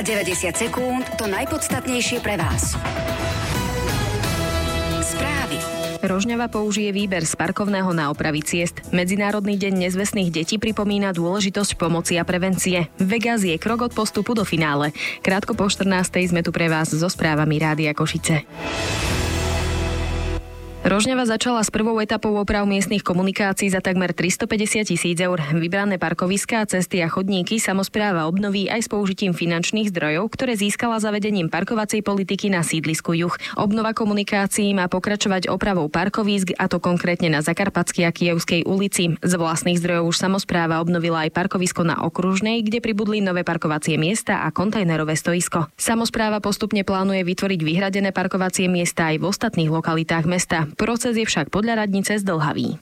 Za 90 sekúnd to najpodstatnejšie pre vás. Správy. Rožňava použije výber z parkovného na opravy ciest. Medzinárodný deň nezvestných detí pripomína dôležitosť pomoci a prevencie. Vegas je krok od postupu do finále. Krátko po 14:00 sme tu pre vás so správami Rádia Košice. Rožňava začala s prvou etapou oprav miestnych komunikácií za takmer 350 000 eur. Vybrané parkoviská, cesty a chodníky samospráva obnoví aj s použitím finančných zdrojov, ktoré získala zavedením parkovacej politiky na sídlisku Juh. Obnova komunikácií má pokračovať opravou parkovísk, a to konkrétne na Zakarpatskej a Kyjevskej ulici. Z vlastných zdrojov už samospráva obnovila aj parkovisko na Okružnej, kde pribudli nové parkovacie miesta a kontajnerové stoisko. Samospráva postupne plánuje vytvoriť vyhradené parkovacie miesta aj v ostatných lokalitách mesta. Proces je však podľa radnice zdĺhavý.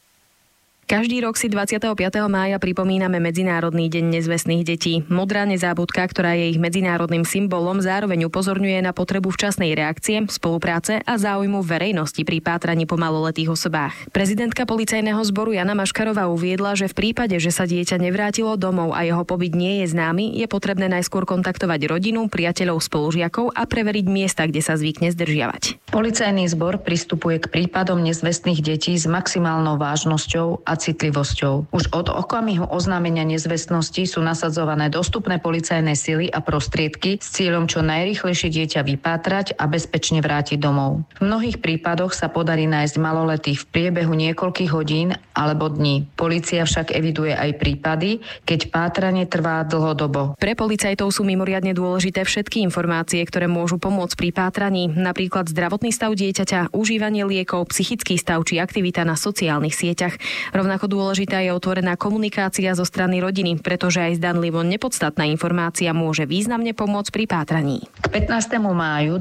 Každý rok si 25. mája pripomíname Medzinárodný deň nezvestných detí. Modrá nezábudka, ktorá je ich medzinárodným symbolom, zároveň upozorňuje na potrebu včasnej reakcie, spolupráce a záujmu verejnosti pri pátraní po maloletých osobách. Prezidentka policajného zboru Jana Maškarová uviedla, že v prípade, že sa dieťa nevrátilo domov a jeho pobyt nie je známy, je potrebné najskôr kontaktovať rodinu, priateľov, spolužiakov a preveriť miesta, kde sa zvykne zdržiavať. Policajný zbor pristupuje k prípadom nezvestných detí s maximálnou vážnosťou a citlivosťou. Už od okamihu oznámenia nezvestnosti sú nasadzované dostupné policajné sily a prostriedky s cieľom čo najrýchlejšie dieťa vypátrať a bezpečne vrátiť domov. V mnohých prípadoch sa podarí nájsť maloletých v priebehu niekoľkých hodín alebo dní. Polícia však eviduje aj prípady, keď pátranie trvá dlhodobo. Pre policajtov sú mimoriadne dôležité všetky informácie, ktoré môžu pomôcť pri pátraní, napríklad zdravotný stav dieťaťa, užívanie liekov, psychický stav či aktivita na sociálnych sieťach. Rovnako dôležitá je otvorená komunikácia zo strany rodiny, pretože aj zdanlivo nepodstatná informácia môže významne pomôcť pri pátraní. K 15. máju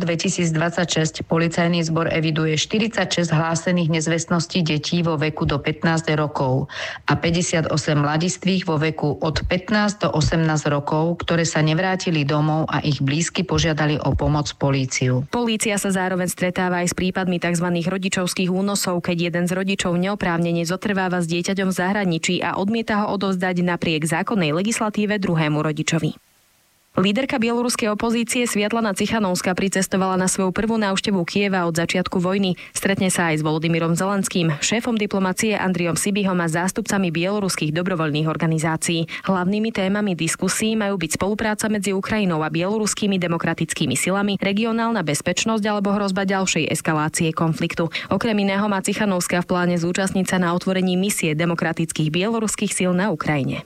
2026 policajný zbor eviduje 46 hlásených nezvestností detí vo veku do 15 rokov a 58 mladistvých vo veku od 15 do 18 rokov, ktoré sa nevrátili domov a ich blízky požiadali o pomoc políciu. Polícia sa zároveň stretáva aj s prípadmi tzv. Rodičovských únosov, keď jeden z rodičov neoprávnene zotrváva s dieťaťom v zahraničí a odmieta ho odovzdať napriek zákonnej legislatíve druhému rodičovi. Líderka bieloruskej opozície Sviatlana Cichanovská pricestovala na svoju prvú návštevu Kyjeva od začiatku vojny. Stretne sa aj s Volodymyrom Zelenským, šéfom diplomacie Andriom Sibihom a zástupcami bieloruských dobrovoľných organizácií. Hlavnými témami diskusí majú byť spolupráca medzi Ukrajinou a bieloruskými demokratickými silami, regionálna bezpečnosť alebo hrozba ďalšej eskalácie konfliktu. Okrem iného má Cichanovská v pláne zúčastniť sa na otvorení misie demokratických bieloruských síl na Ukrajine.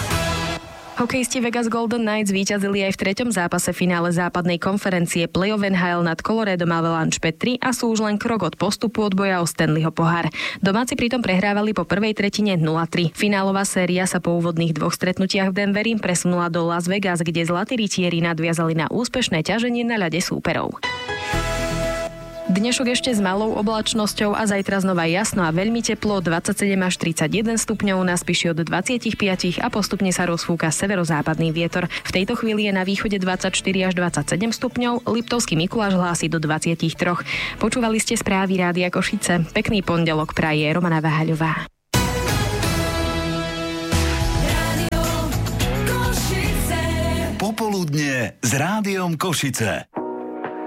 Hokejisti Vegas Golden Knights víťazili aj v 3. zápase finále západnej konferencie Play-off NHL nad Coloradom Avalanche 5-3 a sú už len krok od postupu od boja o Stanleyho pohár. Domáci pritom prehrávali po prvej tretine 0-3. Finálová séria sa po úvodných 2 stretnutiach v Denveri presunula do Las Vegas, kde zlatí rytieri nadviazali na úspešné ťaženie na ľade súperov. Dnešok ešte s malou oblačnosťou a zajtra znova jasno a veľmi teplo, 27 až 31 stupňov, na Spiši od 25 a postupne sa rozfúka severozápadný vietor. V tejto chvíli je na východe 24 až 27 stupňov, Liptovský Mikuláš hlási do 23. Počúvali ste správy Rádia Košice. Pekný pondelok praje Romana Váhaľová. Popoludne s Rádiom Košice.